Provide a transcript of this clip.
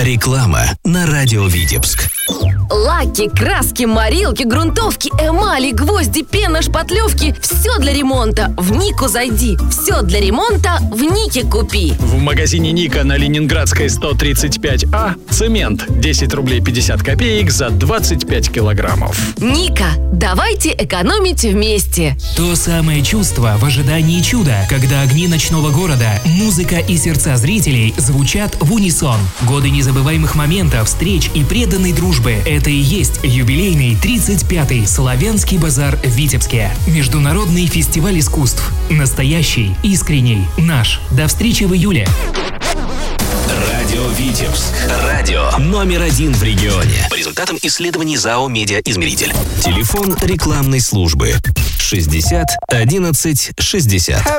Реклама на радио Витебск. Лаки, краски, морилки, грунтовки, эмали, гвозди, пена, шпатлевки. Все для ремонта. В Нику зайди. Все для ремонта в Нике купи. В магазине Ника на Ленинградской 135А цемент 10 рублей 50 копеек за 25 килограммов. Ника, давайте экономить вместе. То самое чувство в ожидании чуда, когда огни ночного города, музыка и сердца зрителей звучат в унисон. Годы незабываемых моментов, встреч и преданной дружбы – это и есть юбилейный 35-й Славянский базар в Витебске. Международный фестиваль искусств. Настоящий, искренний, наш. До встречи в июле. Радио Витебск. Радио номер 1 в регионе. По результатам исследований ЗАО «Медиаизмеритель». Телефон рекламной службы 60 11 60.